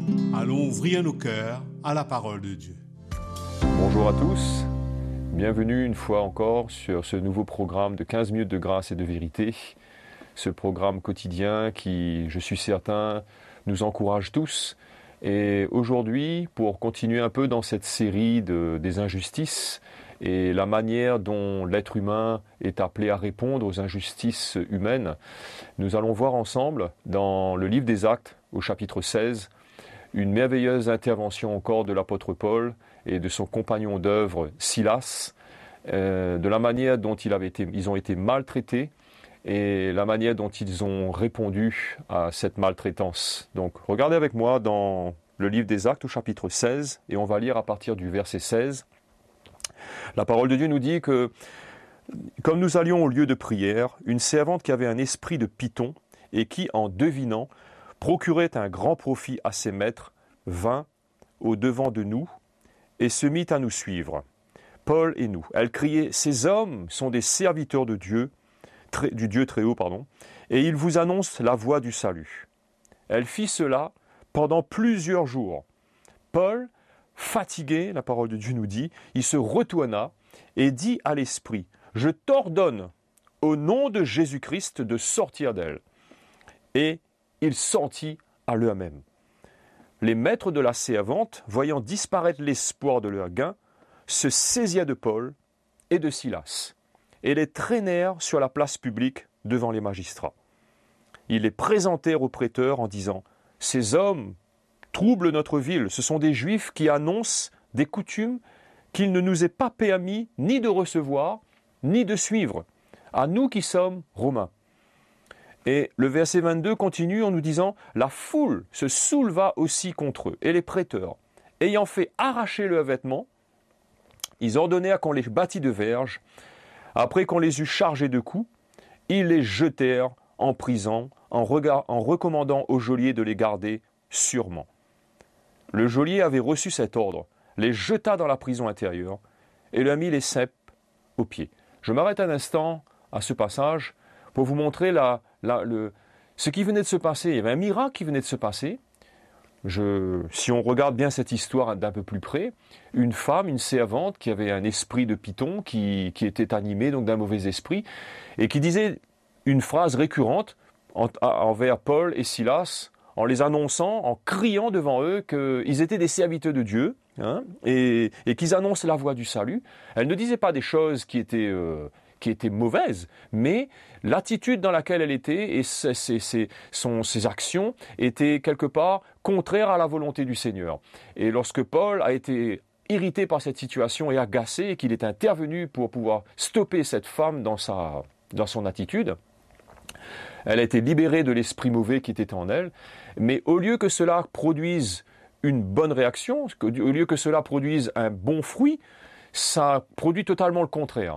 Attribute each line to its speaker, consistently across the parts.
Speaker 1: Allons ouvrir nos cœurs à la parole de Dieu.
Speaker 2: Bonjour à tous, bienvenue une fois encore sur ce nouveau programme de 15 minutes de grâce et de vérité. Ce programme quotidien qui, je suis certain, nous encourage tous. Et aujourd'hui, pour continuer un peu dans cette série des injustices et la manière dont l'être humain est appelé à répondre aux injustices humaines, nous allons voir ensemble dans le livre des Actes, au chapitre 16, une merveilleuse intervention encore de l'apôtre Paul et de son compagnon d'œuvre Silas, de la manière dont ils ont été maltraités et la manière dont ils ont répondu à cette maltraitance. Donc regardez avec moi dans le livre des Actes au chapitre 16 et on va lire à partir du verset 16. La parole de Dieu nous dit que comme nous allions au lieu de prière, une servante qui avait un esprit de python et qui, en devinant, procurait un grand profit à ses maîtres, vint au-devant de nous et se mit à nous suivre, Paul et nous. Elle criait « Ces hommes sont des serviteurs de Dieu, du Dieu très haut, et ils vous annoncent la voie du salut. » Elle fit cela pendant plusieurs jours. Paul, fatigué, la parole de Dieu nous dit, il se retourna et dit à l'esprit « Je t'ordonne, au nom de Jésus-Christ, de sortir d'elle. » Et il sortit à l'heure même. Les maîtres de la servante, voyant disparaître l'espoir de leur gain, se saisirent de Paul et de Silas, et les traînèrent sur la place publique devant les magistrats. Ils les présentèrent aux prêteurs en disant « Ces hommes troublent notre ville, ce sont des Juifs qui annoncent des coutumes qu'il ne nous est pas permis ni de recevoir, ni de suivre, à nous qui sommes Romains. » Et le verset 22 continue en nous disant « La foule se souleva aussi contre eux, et les prêteurs, ayant fait arracher leurs vêtements, ils ordonnèrent qu'on les bâtît de verges. Après qu'on les eut chargés de coups, ils les jetèrent en prison en recommandant au geôlier de les garder sûrement. Le geôlier avait reçu cet ordre, les jeta dans la prison intérieure et leur mit les cèpes aux pieds. » Je m'arrête un instant à ce passage pour vous montrer ce qui venait de se passer. Il y avait un miracle qui venait de se passer. Si on regarde bien cette histoire d'un peu plus près, une femme, une servante qui avait un esprit de python, qui était animée donc d'un mauvais esprit, et qui disait une phrase récurrente envers Paul et Silas, en les annonçant, en criant devant eux qu'ils étaient des serviteurs de Dieu, et qu'ils annoncent la voie du salut. Elle ne disait pas des choses qui étaient mauvaises, mais l'attitude dans laquelle elle était et ses actions étaient quelque part contraires à la volonté du Seigneur. Et lorsque Paul a été irrité par cette situation et agacé, et qu'il est intervenu pour pouvoir stopper cette femme dans son attitude, elle a été libérée de l'esprit mauvais qui était en elle, mais au lieu que cela produise une bonne réaction, au lieu que cela produise un bon fruit, ça produit totalement le contraire.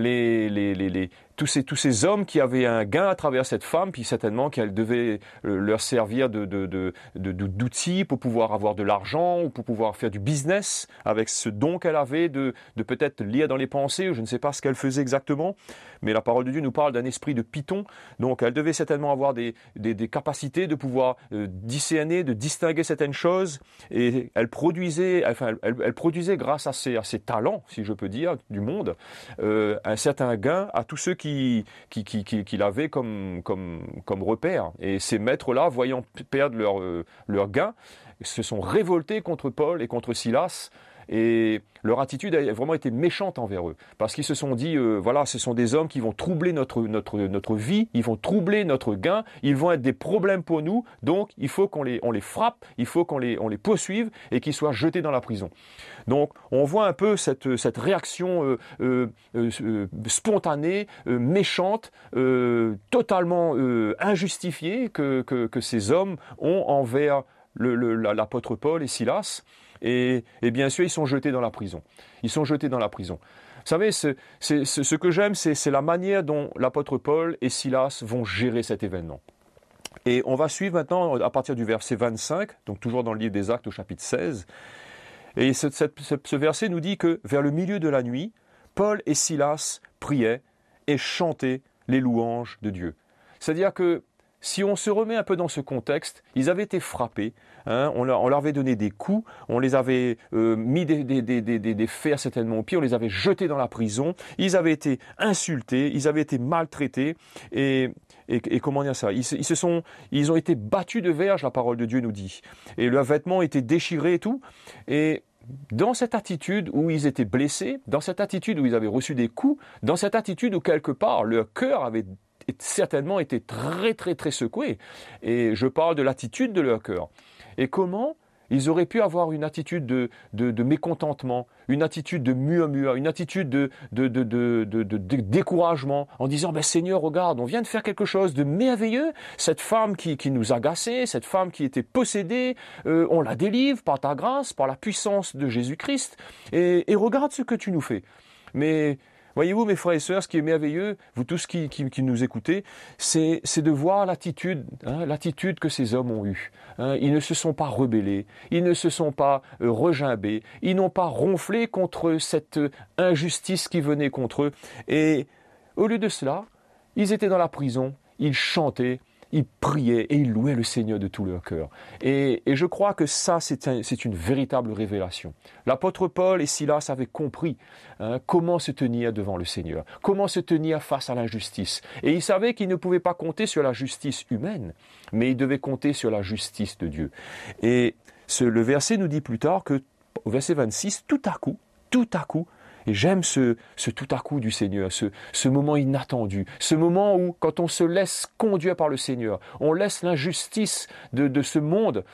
Speaker 2: Tous ces hommes qui avaient un gain à travers cette femme, puis certainement qu'elle devait leur servir d'outil pour pouvoir avoir de l'argent ou pour pouvoir faire du business avec ce don qu'elle avait de peut-être lire dans les pensées, ou je ne sais pas ce qu'elle faisait exactement, mais la parole de Dieu nous parle d'un esprit de python, donc elle devait certainement avoir des capacités de pouvoir discerner, de distinguer certaines choses, et elle produisait produisait grâce à ses talents, si je peux dire, du monde, un certain gain à tous ceux qu'il avait comme repère. Et ces maîtres-là, voyant perdre leur gain, se sont révoltés contre Paul et contre Silas, et leur attitude a vraiment été méchante envers eux, parce qu'ils se sont dit voilà, ce sont des hommes qui vont troubler notre vie, ils vont troubler notre gain, ils vont être des problèmes pour nous, donc il faut qu'on les frappe, il faut qu'on les poursuive et qu'ils soient jetés dans la prison. Donc on voit un peu cette réaction spontanée, méchante, totalement injustifiée que ces hommes ont envers l'apôtre Paul et Silas. Et bien sûr, ils sont jetés dans la prison. Ils sont jetés dans la prison. Vous savez, ce que j'aime, c'est la manière dont l'apôtre Paul et Silas vont gérer cet événement. Et on va suivre maintenant à partir du verset 25, donc toujours dans le livre des Actes au chapitre 16. Et ce verset nous dit que vers le milieu de la nuit, Paul et Silas priaient et chantaient les louanges de Dieu. C'est-à-dire que si on se remet un peu dans ce contexte, ils avaient été frappés, on leur avait donné des coups, on les avait mis des fers certainement aux pieds, on les avait jetés dans la prison, ils avaient été insultés, ils avaient été maltraités, et comment dire ça, ils ont été battus de verge, la parole de Dieu nous dit, et leurs vêtements étaient déchirés et tout, et dans cette attitude où ils étaient blessés, dans cette attitude où ils avaient reçu des coups, dans cette attitude où quelque part leur cœur avait certainement été très très très secoué. Et je parle de l'attitude de leur cœur. Et comment ils auraient pu avoir une attitude de mécontentement, une attitude de murmure, une attitude de découragement, en disant « Seigneur, regarde, on vient de faire quelque chose de merveilleux, cette femme qui nous agaçait, cette femme qui était possédée, on la délivre par ta grâce, par la puissance de Jésus-Christ, et regarde ce que tu nous fais. » Mais voyez-vous, mes frères et sœurs, ce qui est merveilleux, vous tous qui nous écoutez, c'est de voir l'attitude que ces hommes ont eue. Ils ne se sont pas rebellés, ils ne se sont pas regimbés, ils n'ont pas ronflé contre cette injustice qui venait contre eux. Et au lieu de cela, ils étaient dans la prison, ils chantaient, ils priaient et ils louaient le Seigneur de tout leur cœur. Et je crois que ça, c'est une véritable révélation. L'apôtre Paul et Silas avaient compris comment se tenir devant le Seigneur, comment se tenir face à l'injustice. Et ils savaient qu'ils ne pouvaient pas compter sur la justice humaine, mais ils devaient compter sur la justice de Dieu. Et le verset nous dit plus tard que, au verset 26, tout à coup, et j'aime ce tout à coup du Seigneur, ce moment inattendu, ce moment où, quand on se laisse conduire par le Seigneur, on laisse l'injustice de ce monde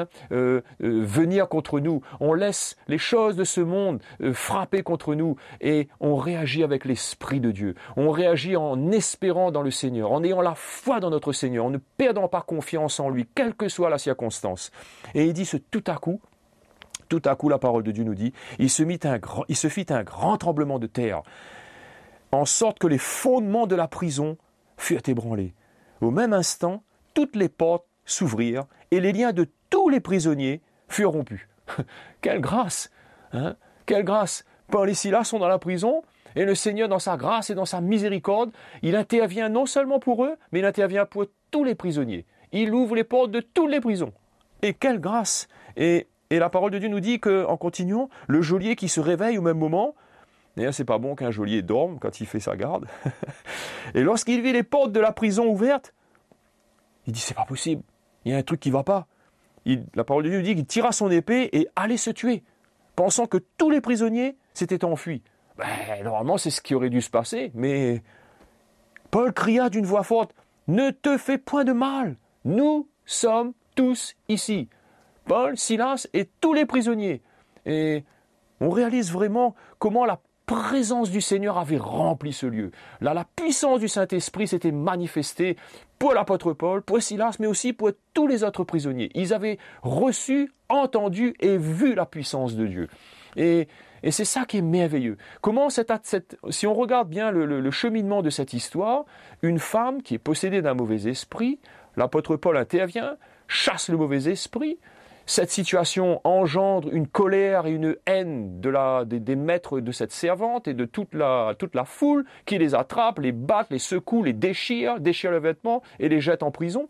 Speaker 2: venir contre nous, on laisse les choses de ce monde frapper contre nous, et on réagit avec l'Esprit de Dieu. On réagit en espérant dans le Seigneur, en ayant la foi dans notre Seigneur, en ne perdant pas confiance en lui, quelle que soit la circonstance. Et il dit ce tout à coup, la parole de Dieu nous dit, il se fit un grand tremblement de terre, en sorte que les fondements de la prison furent ébranlés. Au même instant, toutes les portes s'ouvrirent et les liens de tous les prisonniers furent rompus. Quelle grâce, quelle grâce! Paul et Silas sont dans la prison, et le Seigneur, dans sa grâce et dans sa miséricorde, il intervient non seulement pour eux, mais il intervient pour tous les prisonniers. Il ouvre les portes de toutes les prisons. Et quelle grâce! Et la parole de Dieu nous dit qu'en continuant, le geôlier qui se réveille au même moment, d'ailleurs c'est pas bon qu'un geôlier dorme quand il fait sa garde, et lorsqu'il vit les portes de la prison ouvertes, il dit c'est pas possible, il y a un truc qui va pas. La parole de Dieu nous dit qu'il tira son épée et allait se tuer, pensant que tous les prisonniers s'étaient enfuis. Normalement c'est ce qui aurait dû se passer, mais Paul cria d'une voix forte, « Ne te fais point de mal, nous sommes tous ici. » Paul, Silas et tous les prisonniers. Et on réalise vraiment comment la présence du Seigneur avait rempli ce lieu. Là, la puissance du Saint-Esprit s'était manifestée pour l'apôtre Paul, pour Silas, mais aussi pour tous les autres prisonniers. Ils avaient reçu, entendu et vu la puissance de Dieu. Et c'est ça qui est merveilleux. Comment si on regarde bien le cheminement de cette histoire, une femme qui est possédée d'un mauvais esprit, l'apôtre Paul intervient, chasse le mauvais esprit. Cette situation engendre une colère et une haine des maîtres de cette servante et de toute la foule qui les attrape, les battent, les secouent, les déchirent leurs vêtements et les jette en prison.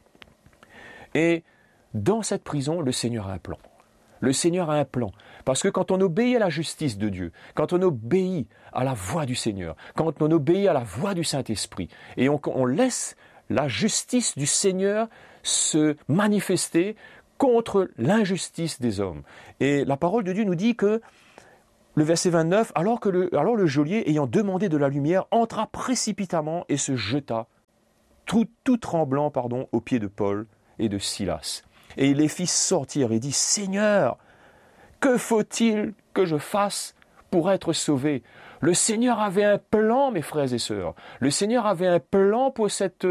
Speaker 2: Et dans cette prison, le Seigneur a un plan. Le Seigneur a un plan. Parce que quand on obéit à la justice de Dieu, quand on obéit à la voix du Seigneur, quand on obéit à la voix du Saint-Esprit, et on laisse la justice du Seigneur se manifester contre l'injustice des hommes. Et la parole de Dieu nous dit que, le verset 29, alors le geôlier, ayant demandé de la lumière, entra précipitamment et se jeta, tout tremblant, aux pieds de Paul et de Silas. Et il les fit sortir et dit, « Seigneur, que faut-il que je fasse pour être sauvé ?» Le Seigneur avait un plan, mes frères et sœurs. Le Seigneur avait un plan pour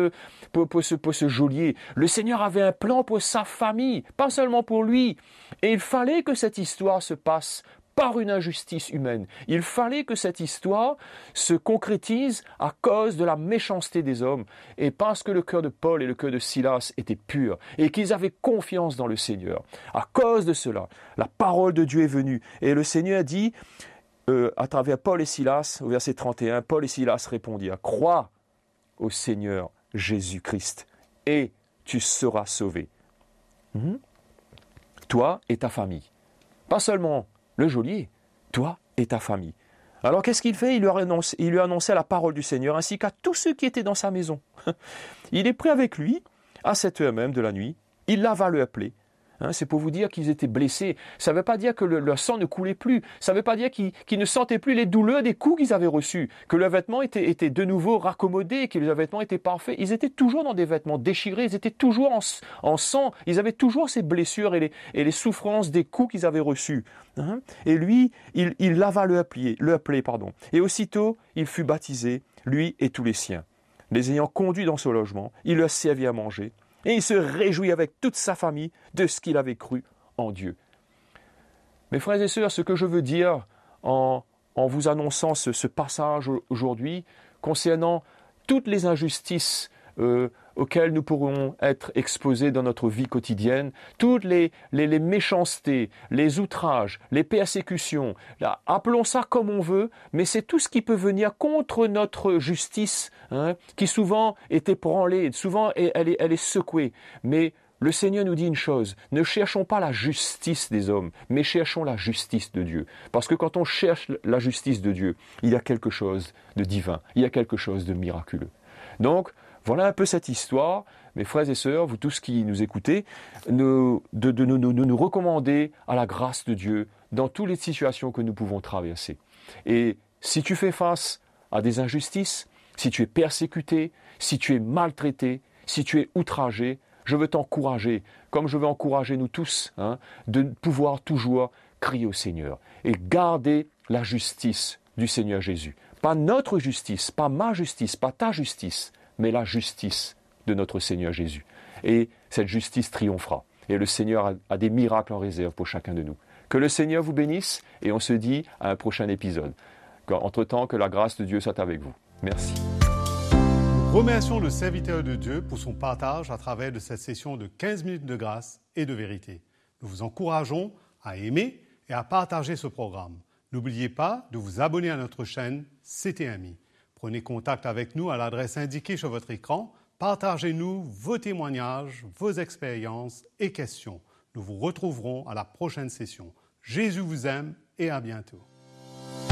Speaker 2: ce geôlier. Le Seigneur avait un plan pour sa famille, pas seulement pour lui. Et il fallait que cette histoire se passe par une injustice humaine. Il fallait que cette histoire se concrétise à cause de la méchanceté des hommes et parce que le cœur de Paul et le cœur de Silas étaient purs et qu'ils avaient confiance dans le Seigneur. À cause de cela, la parole de Dieu est venue et le Seigneur dit, à travers Paul et Silas, au verset 31, Paul et Silas répondirent, « Crois au Seigneur Jésus-Christ et tu seras sauvé. Toi et ta famille. Pas seulement le geôlier, toi et ta famille. Alors qu'est-ce qu'il fait? Il lui a annoncé la parole du Seigneur ainsi qu'à tous ceux qui étaient dans sa maison. Il est pris avec lui à cette heure même de la nuit. Il lava le plaie. C'est pour vous dire qu'ils étaient blessés. Ça ne veut pas dire que leur sang ne coulait plus. Ça ne veut pas dire qu'ils ne sentaient plus les douleurs des coups qu'ils avaient reçus. Que leurs vêtements étaient de nouveau raccommodés, que leurs vêtements étaient parfaits. Ils étaient toujours dans des vêtements déchirés. Ils étaient toujours en sang. Ils avaient toujours ces blessures et les souffrances des coups qu'ils avaient reçus. Et lui, il lava le plaie. Et aussitôt, il fut baptisé, lui et tous les siens. Les ayant conduits dans ce logement, il leur servit à manger. Et il se réjouit avec toute sa famille de ce qu'il avait cru en Dieu. Mes frères et sœurs, ce que je veux dire en vous annonçant ce passage aujourd'hui concernant toutes les injustices auxquelles nous pourrons être exposés dans notre vie quotidienne, toutes les méchancetés, les outrages, les persécutions, appelons ça comme on veut, mais c'est tout ce qui peut venir contre notre justice, qui souvent est ébranlée, souvent elle est secouée. Mais le Seigneur nous dit une chose, ne cherchons pas la justice des hommes, mais cherchons la justice de Dieu. Parce que quand on cherche la justice de Dieu, il y a quelque chose de divin, il y a quelque chose de miraculeux. Donc, voilà un peu cette histoire, mes frères et sœurs, vous tous qui nous écoutez, de nous recommander à la grâce de Dieu dans toutes les situations que nous pouvons traverser. Et si tu fais face à des injustices, si tu es persécuté, si tu es maltraité, si tu es outragé, je veux t'encourager, comme je veux encourager nous tous, de pouvoir toujours crier au Seigneur et garder la justice du Seigneur Jésus. Pas notre justice, pas ma justice, pas ta justice, mais la justice de notre Seigneur Jésus. Et cette justice triomphera. Et le Seigneur a des miracles en réserve pour chacun de nous. Que le Seigneur vous bénisse et on se dit à un prochain épisode. Entre-temps, que la grâce de Dieu soit avec vous. Merci.
Speaker 1: Nous remercions le serviteur de Dieu pour son partage à travers de cette session de 15 minutes de grâce et de vérité. Nous vous encourageons à aimer et à partager ce programme. N'oubliez pas de vous abonner à notre chaîne CTMI. Prenez contact avec nous à l'adresse indiquée sur votre écran. Partagez-nous vos témoignages, vos expériences et questions. Nous vous retrouverons à la prochaine session. Jésus vous aime et à bientôt.